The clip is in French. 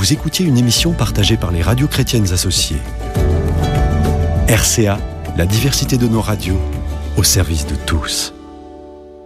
vous écoutiez une émission partagée par les radios chrétiennes associées. RCA, la diversité de nos radios, au service de tous.